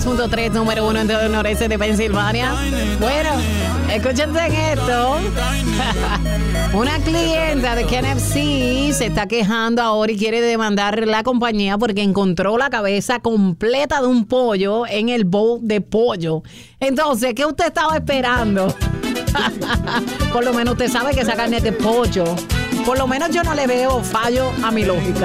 Punto 3, número 1 en todo el noreste de Pensilvania. Bueno, escúchense en esto. Una clienta de KFC se está quejando ahora y quiere demandar la compañía porque encontró la cabeza completa de un pollo en el bowl de pollo. Entonces, ¿qué usted estaba esperando? Por lo menos usted sabe que esa carne es de pollo. Por lo menos yo no le veo fallo a mi lógica.